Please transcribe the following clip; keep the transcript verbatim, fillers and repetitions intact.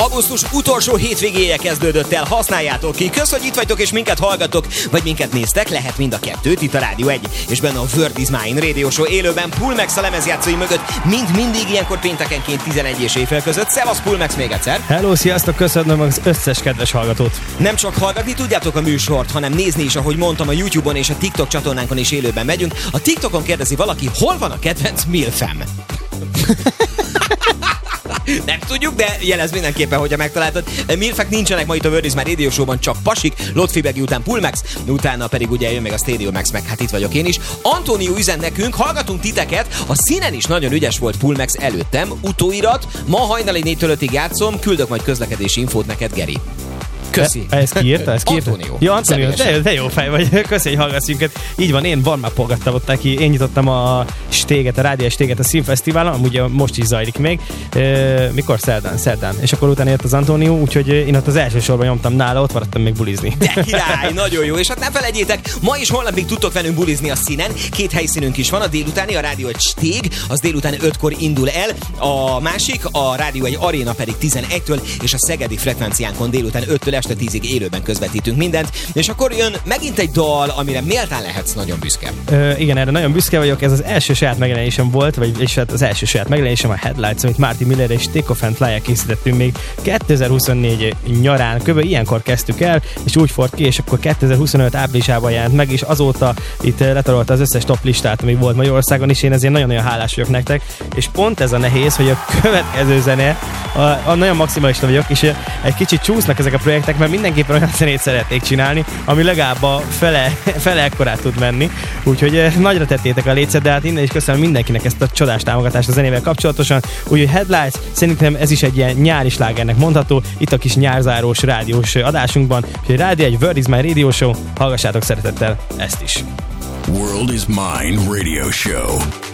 Augusztus utolsó hétvégéje kezdődött el, használjátok ki. Kösz, hogy itt vagytok és minket hallgatok, vagy minket néztek, lehet mind a kettőt, itt a Rádió egy, és benne a Word is Mine Radio Show élőben Pulmax a lemezjátszói mögött, mint mindig ilyenkor péntekenként tizenegy és éjfél között. Szevasz Pulmax még egyszer! Hello, sziasztok, köszönöm az összes kedves hallgatót! Nem csak hallgatni tudjátok a műsort, hanem nézni is, ahogy mondtam, a YouTube-on és a TikTok csatornánkon is élőben megyünk. A TikTokon kérdezi valaki, hol van a kedvenc milfem? Nem tudjuk, de jelez mindenképpen, hogyha megtaláltad. Milfek nincsenek ma itt a Word is Mine Radio Show-ban, csak pasik, Lotfibegi után Pulmax, utána pedig ugye jön meg a Stereo Max, meg hát itt vagyok én is. Antónió üzen nekünk, hallgatunk titeket, a színen is nagyon ügyes volt Pulmax előttem, utóirat, ma hajnali négytől ötig játszom, küldök majd közlekedési infót neked, Geri. Köszi. E, ezt kiírta? Ezt kiírta? Antónió. Ja, Antónió, de, de jó fej vagy. Köszi, hogy hallgatsz minket. Így van, én warm-upolgattam ott neki. Én nyitottam a stéget, a rádió stéget a Színfesztiválon, amúgy most is zajlik még. E, mikor? Szerdán, szerdán. És akkor utána jött az Antónió, úgyhogy én ott az első sorban nyomtam nála, ott maradtam még bulizni. De király, nagyon jó. És hát ne felejtjétek, ma is holnapig tudtok velünk bulizni a színen. Két helyszínünk is van, a délutáni, a Rádió egy stég, az délután ötkor indul el. A másik, a Rádió egy aréna pedig tizenegytől, és a szegedi frekvenciánkon délután öttől este tízig élőben közvetítünk mindent, és akkor jön megint egy dal, amire méltán lehetsz nagyon büszke. Ö, igen, erre nagyon büszke vagyok, ez az első saját megjelenésem volt, vagy és hát az első saját megjelenésem a Headlights, amit Martin Miller és Take Off and Fly-el készítettünk még kétezer-huszonnégy nyarán, kb. Ilyenkor kezdtük el, és úgy fort ki, és akkor kétezer-huszonöt áprilisában jelent meg, és azóta itt letarolta az összes top listát, ami volt Magyarországon is, én ezért nagyon-nagyon hálás vagyok nektek, és pont ez a nehéz, hogy a következő zene, a, a nagyon maximalista vagyok, és egy kicsit csúsznak ezek a projektek, mert mindenképpen olyan zenét szeretnék csinálni, ami legalább a fele, fele ekkorát tud menni. Úgyhogy nagyra tettétek a lécet, de hát innen is köszönöm mindenkinek ezt a csodás támogatást a zenével kapcsolatosan. Úgyhogy Headlights, szerintem ez is egy ilyen nyári slágernek mondható, itt a kis nyárzárós rádiós adásunkban. Úgyhogy Rádió egy Word is Mine Radio Show, hallgassátok szeretettel ezt is. World is Mine Radio Show.